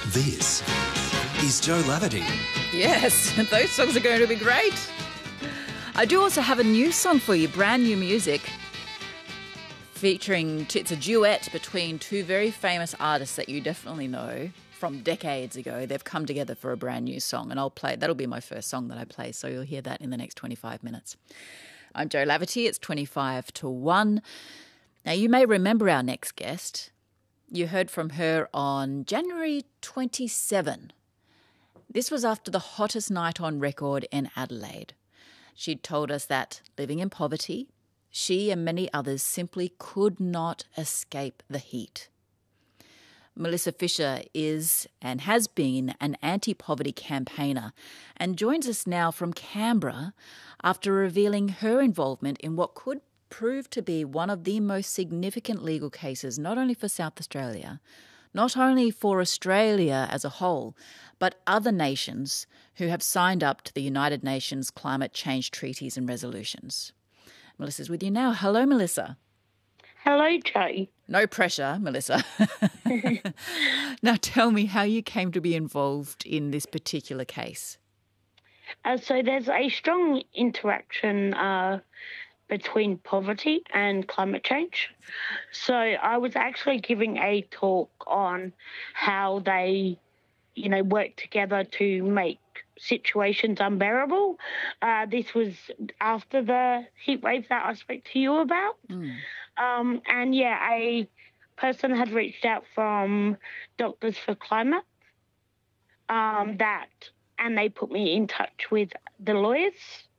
This is Joe Laverty. Yes, those songs are going to be great. I do also have a new song for you, brand new music, it's a duet between two very famous artists that you definitely know from decades ago. They've come together for a brand new song, and that'll be my first song that I play, so you'll hear that in the next 25 minutes. I'm Joe Laverty. It's 25 to 1. Now, you may remember our next guest. You heard from her on January 27. This was after the hottest night on record in Adelaide. She'd told us that living in poverty, she and many others simply could not escape the heat. Melissa Fisher is and has been an anti-poverty campaigner and joins us now from Canberra after revealing her involvement in what could prove to be one of the most significant legal cases, not only for South Australia, not only for Australia as a whole, but other nations who have signed up to the United Nations climate change treaties and resolutions. Melissa's with you now. Hello, Melissa. Hello, Joe. No pressure, Melissa. Now tell me how you came to be involved in this particular case. So there's a strong interaction between poverty and climate change. So I was actually giving a talk on how they, work together to make situations unbearable. This was after the heat wave that I spoke to you about. A person had reached out from Doctors for Climate and they put me in touch with the lawyers.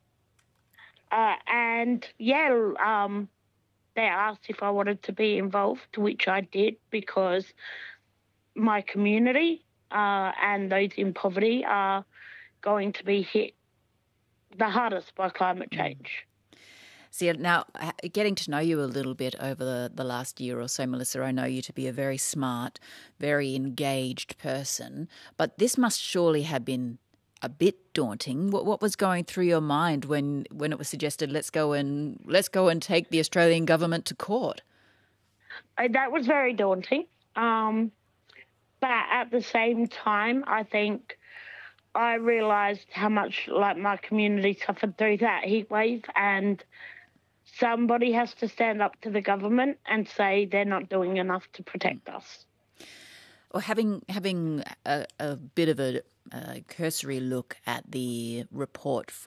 They asked if I wanted to be involved, which I did, because my community and those in poverty are going to be hit the hardest by climate change. See, now, getting to know you a little bit over the last year or so, Melissa, I know you to be a very smart, very engaged person, but this must surely have been a bit daunting. What was going through your mind when it was suggested let's go and take the Australian government to court? That was very daunting. But at the same time, I think I realised how much my community suffered through that heat wave, and somebody has to stand up to the government and say they're not doing enough to protect us. Well, having a bit of a cursory look at the report